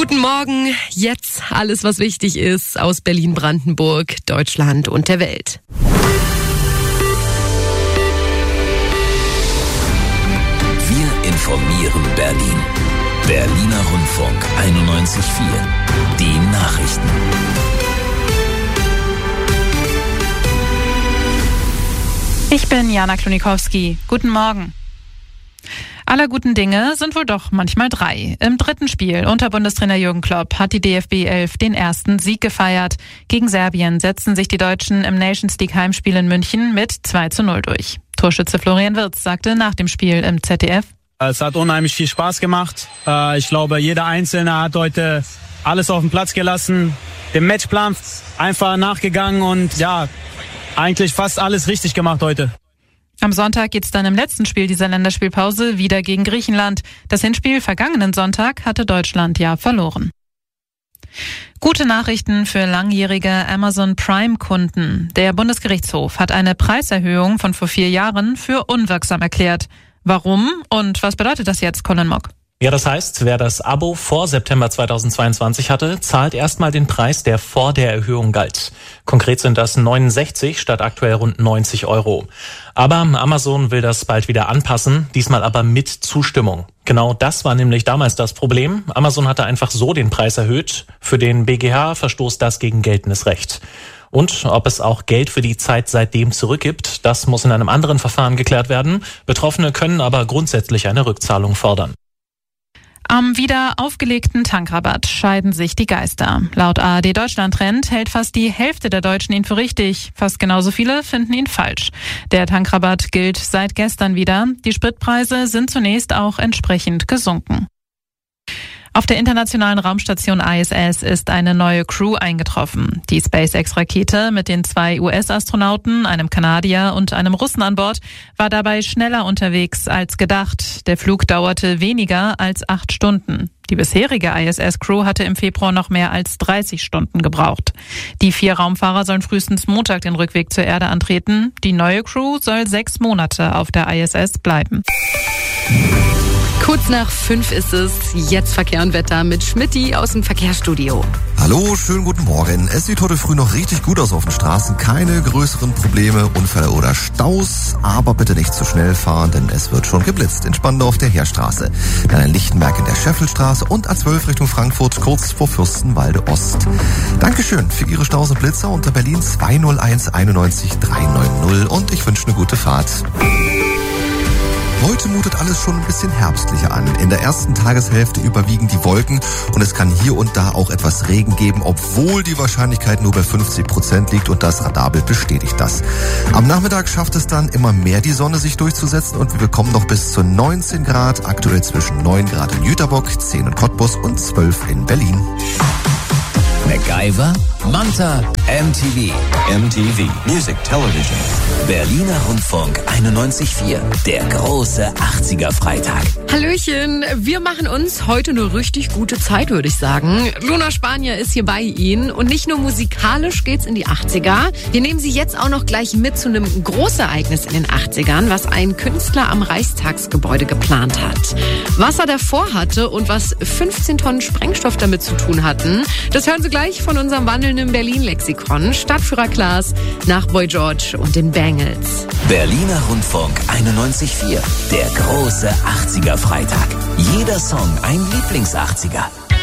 Guten Morgen. Jetzt alles, was wichtig ist aus Berlin, Brandenburg, Deutschland und der Welt. Wir informieren Berlin. Berliner Rundfunk 91.4. Die Nachrichten. Ich bin Jana Klonikowski. Guten Morgen. Aller guten Dinge sind wohl doch manchmal drei. Im dritten Spiel unter Bundestrainer Jürgen Klopp hat die DFB 11 den ersten Sieg gefeiert. Gegen Serbien setzten sich die Deutschen im Nations League Heimspiel in München mit 2:0 durch. Torschütze Florian Wirtz sagte nach dem Spiel im ZDF: Es hat unheimlich viel Spaß gemacht. Ich glaube, jeder Einzelne hat heute alles auf den Platz gelassen, dem Matchplan einfach nachgegangen und eigentlich fast alles richtig gemacht heute. Am Sonntag geht's dann im letzten Spiel dieser Länderspielpause wieder gegen Griechenland. Das Hinspiel vergangenen Sonntag hatte Deutschland ja verloren. Gute Nachrichten für langjährige Amazon Prime-Kunden. Der Bundesgerichtshof hat eine Preiserhöhung von vor 4 Jahren für unwirksam erklärt. Warum und was bedeutet das jetzt, Colin Mock? Ja, das heißt, wer das Abo vor September 2022 hatte, zahlt erstmal den Preis, der vor der Erhöhung galt. Konkret sind das 69 statt aktuell rund 90 €. Aber Amazon will das bald wieder anpassen, diesmal aber mit Zustimmung. Genau das war nämlich damals das Problem. Amazon hatte einfach so den Preis erhöht. Für den BGH verstoßt das gegen geltendes Recht. Und ob es auch Geld für die Zeit seitdem zurückgibt, das muss in einem anderen Verfahren geklärt werden. Betroffene können aber grundsätzlich eine Rückzahlung fordern. Am wieder aufgelegten Tankrabatt scheiden sich die Geister. Laut ARD Deutschland Trend hält fast die Hälfte der Deutschen ihn für richtig. Fast genauso viele finden ihn falsch. Der Tankrabatt gilt seit gestern wieder. Die Spritpreise sind zunächst auch entsprechend gesunken. Auf der internationalen Raumstation ISS ist eine neue Crew eingetroffen. Die SpaceX-Rakete mit den 2 US-Astronauten, einem Kanadier und einem Russen an Bord, war dabei schneller unterwegs als gedacht. Der Flug dauerte weniger als 8 Stunden. Die bisherige ISS-Crew hatte im Februar noch mehr als 30 Stunden gebraucht. Die 4 Raumfahrer sollen frühestens Montag den Rückweg zur Erde antreten. Die neue Crew soll 6 Monate auf der ISS bleiben. Kurz nach 5 ist es. Jetzt Verkehr und Wetter mit Schmitty aus dem Verkehrsstudio. Hallo, schönen guten Morgen. Es sieht heute früh noch richtig gut aus auf den Straßen. Keine größeren Probleme, Unfälle oder Staus. Aber bitte nicht zu schnell fahren, denn es wird schon geblitzt. In Spandau auf der Heerstraße. Dann in Lichtenberg in der Scheffelstraße und A12 Richtung Frankfurt, kurz vor Fürstenwalde Ost. Dankeschön für Ihre Staus und Blitzer unter Berlin 201 91 390 und ich wünsche eine gute Fahrt. Heute mutet alles schon ein bisschen herbstlicher an. In der ersten Tageshälfte überwiegen die Wolken und es kann hier und da auch etwas Regen geben, obwohl die Wahrscheinlichkeit nur bei 50% liegt und das Radarbild bestätigt das. Am Nachmittag schafft es dann immer mehr die Sonne sich durchzusetzen und wir bekommen noch bis zu 19 Grad, aktuell zwischen 9 Grad in Jüterbock, 10 in Cottbus und 12 in Berlin. MacGyver, Manta, MTV Music Television. Berliner Rundfunk 91.4. Der große 80er Freitag. Hallöchen, wir machen uns heute eine richtig gute Zeit, würde ich sagen. Luna Spanier ist hier bei Ihnen und nicht nur musikalisch geht's in die 80er. Wir nehmen Sie jetzt auch noch gleich mit zu einem Großereignis in den 80ern, was ein Künstler am Reichstagsgebäude geplant hat. Was er davor hatte und was 15 Tonnen Sprengstoff damit zu tun hatten, das hören Sie gleich von unserem wandelnden Berlin-Lexikon. Stadtführer Klaas nach Boy George und den Bangles. Berliner Rundfunk 91.4. Der große 80er Freitag. Jeder Song ein Lieblings-80er.